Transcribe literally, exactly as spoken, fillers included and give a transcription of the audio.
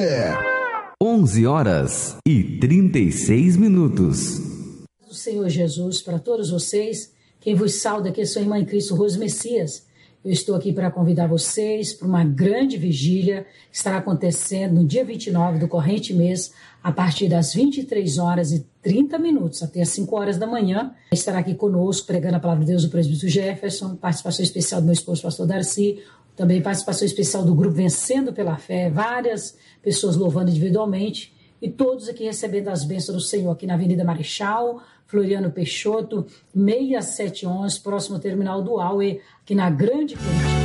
onze horas e trinta e seis minutos. Do Senhor Jesus para todos vocês, quem vos sauda aqui é sua irmã em Cristo, Rose Messias. Eu estou aqui para convidar vocês para uma grande vigília que estará acontecendo no dia vinte e nove do corrente mês, a partir das vinte e três horas e trinta minutos até as cinco horas da manhã. Estará aqui conosco pregando a palavra de Deus o presbítero Jefferson, participação especial do meu esposo, pastor Darcy, também participação especial do grupo Vencendo pela Fé, várias pessoas louvando individualmente e todos aqui recebendo as bênçãos do Senhor, aqui na Avenida Marechal, Floriano Peixoto, seis sete um um, próximo ao terminal do Aue, aqui na Grande Curitiba.